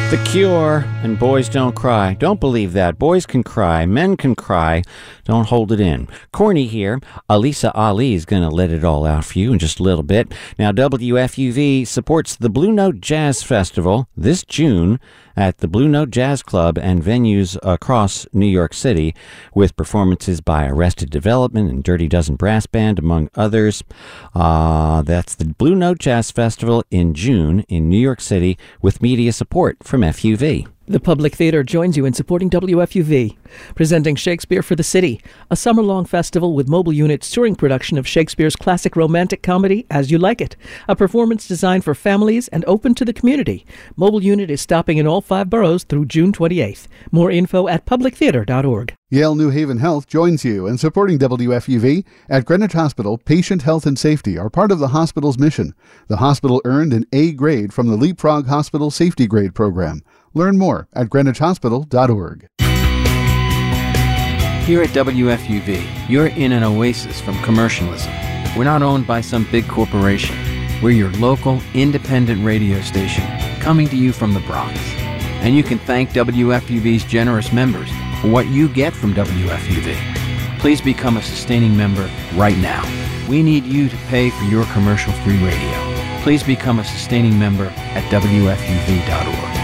The Cure and Boys Don't Cry. Don't believe that. Boys can cry. Men can cry. Don't hold it in. Corny here. Alisa Ali is going to let it all out for you in just a little bit. Now, WFUV supports the Blue Note Jazz Festival this June at the Blue Note Jazz Club and venues across New York City with performances by Arrested Development and Dirty Dozen Brass Band, among others. That's the Blue Note Jazz Festival in June in New York City with media support from FUV. The Public Theater joins you in supporting WFUV, presenting Shakespeare for the City, a summer-long festival with mobile units touring production of Shakespeare's classic romantic comedy, As You Like It, a performance designed for families and open to the community. Mobile unit is stopping in all 5 boroughs through June 28th. More info at publictheater.org. Yale New Haven Health joins you in supporting WFUV. At Greenwich Hospital, patient health and safety are part of the hospital's mission. The hospital earned an A grade from the Leapfrog Hospital Safety Grade Program. Learn more at greenwichhospital.org. Here at WFUV, you're in an oasis from commercialism. We're not owned by some big corporation. We're your local, independent radio station, coming to you from the Bronx. And you can thank WFUV's generous members for what you get from WFUV. Please become a sustaining member right now. We need you to pay for your commercial-free radio. Please become a sustaining member at WFUV.org.